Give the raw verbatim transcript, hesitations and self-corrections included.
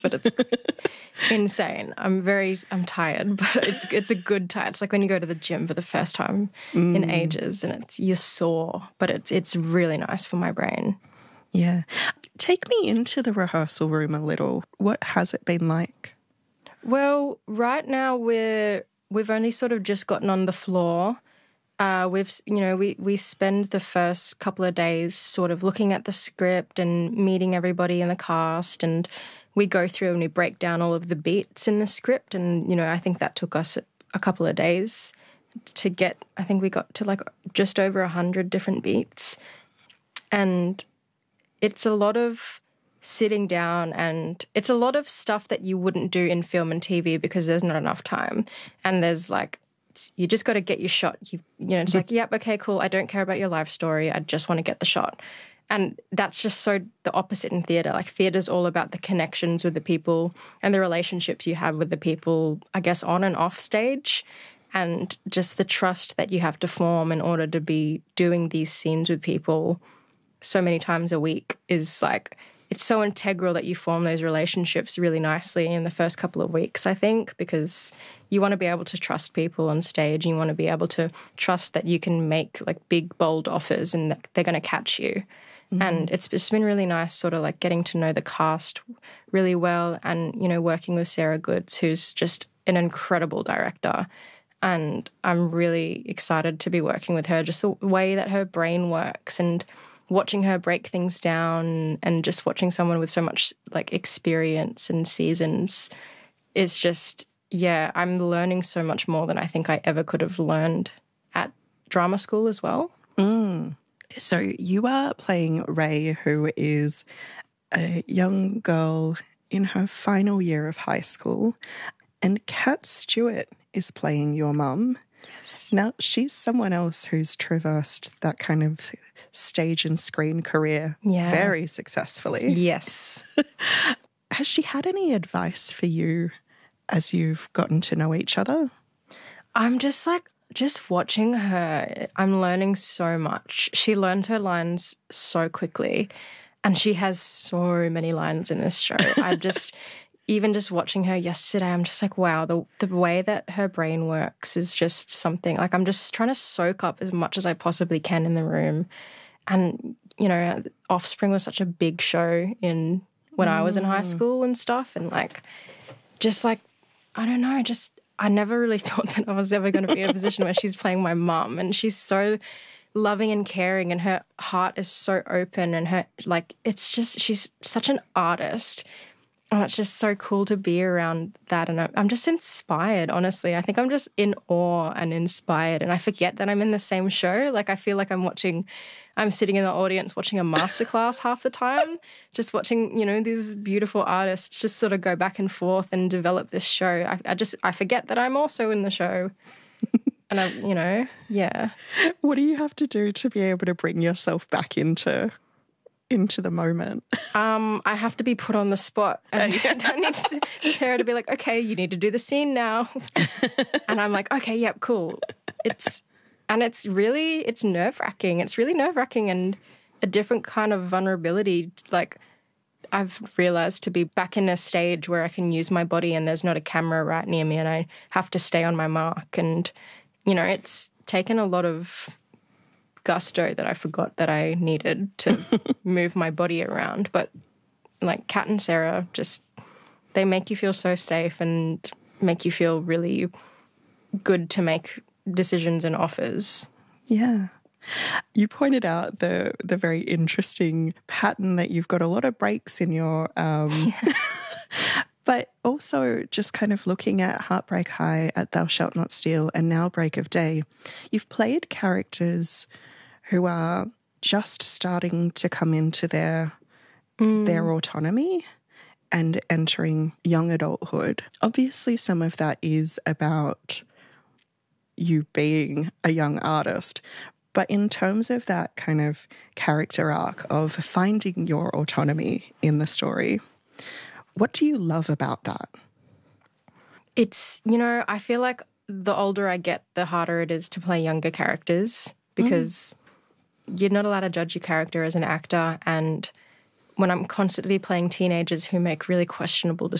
but it's insane. I'm very, I'm tired, but it's it's a good time. It's like when you go to the gym for the first time mm. in ages and it's you're sore, but it's it's really nice for my brain. Yeah. Take me into the rehearsal room a little. What has it been like? Well, right now we're we've only sort of just gotten on the floor. Uh, we've, you know, we, we spend the first couple of days sort of looking at the script and meeting everybody in the cast, and we go through and we break down all of the beats in the script. And, you know, I think that took us a couple of days to get, I think we got to like just over a hundred different beats. And it's a lot of sitting down, and it's a lot of stuff that you wouldn't do in film and T V because there's not enough time. And there's like, you just got to get your shot. You, you know, it's like, yep, okay, cool. I don't care about your life story. I just want to get the shot. And that's just so the opposite in theatre. Like theatre's all about the connections with the people and the relationships you have with the people, I guess, on and off stage, and just the trust that you have to form in order to be doing these scenes with people so many times a week is like, it's so integral that you form those relationships really nicely in the first couple of weeks, I think, because you want to be able to trust people on stage. You want to be able to trust that you can make like big, bold offers and that they're going to catch you. Mm-hmm. And it's, it's been really nice sort of like getting to know the cast really well and, you know, working with Sarah Goods, who's just an incredible director. And I'm really excited to be working with her, just the way that her brain works and watching her break things down and just watching someone with so much like experience and seasons is just, yeah, I'm learning so much more than I think I ever could have learned at drama school as well. Mm. So you are playing Ray, who is a young girl in her final year of high school, and Kat Stewart is playing your mum. Yes. Now, she's someone else who's traversed that kind of stage and screen career yeah. very successfully. Yes. Has she had any advice for you as you've gotten to know each other? I'm just like, just watching her, I'm learning so much. She learns her lines so quickly, and she has so many lines in this show. I just... Even just watching her yesterday, I'm just like, wow, the the way that her brain works is just something. Like, I'm just trying to soak up as much as I possibly can in the room. And, you know, Offspring was such a big show in when mm. I was in high school and stuff. And, like, just like, I don't know, just I never really thought that I was ever going to be in a position where she's playing my mum. And she's so loving and caring, and her heart is so open, and her, like, it's just, she's such an artist. Oh, it's just so cool to be around that. And I'm just inspired, honestly. I think I'm just in awe and inspired. And I forget that I'm in the same show. Like, I feel like I'm watching, I'm sitting in the audience watching a masterclass half the time, just watching, you know, these beautiful artists just sort of go back and forth and develop this show. I, I just, I forget that I'm also in the show. And I, you know, yeah. What do you have to do to be able to bring yourself back into into the moment? Um, I have to be put on the spot. And I need Sarah to be like, okay, you need to do the scene now. And I'm like, okay, yep, cool. It's, and it's really, it's nerve-wracking. It's really nerve-wracking and a different kind of vulnerability. Like, I've realized to be back in a stage where I can use my body and there's not a camera right near me and I have to stay on my mark. And, you know, it's taken a lot of gusto that I forgot that I needed to move my body around. But like Kat and Sarah, just they make you feel so safe and make you feel really good to make decisions and offers. Yeah. You pointed out the the very interesting pattern that you've got a lot of breaks in your um yeah. But also just kind of looking at Heartbreak High, at Thou Shalt Not Steal, and now Break of Day, you've played characters who are just starting to come into their mm. their autonomy and entering young adulthood. Obviously, some of that is about you being a young artist, but in terms of that kind of character arc of finding your autonomy in the story, what do you love about that? It's, you know, I feel like the older I get, the harder it is to play younger characters because mm. you're not allowed to judge your character as an actor, and when I'm constantly playing teenagers who make really questionable